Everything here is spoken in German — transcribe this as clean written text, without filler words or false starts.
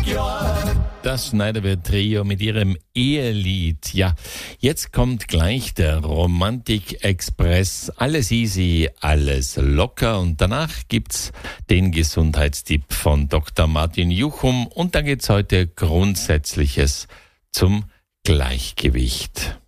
Das Schneiderwirt-Trio mit ihrem Ehelied. Ja, jetzt kommt gleich der Romantik-Express. Alles easy, alles locker. Und danach gibt's den Gesundheitstipp von Dr. Martin Juchum. Und dann geht's heute Grundsätzliches zum Gleichgewicht.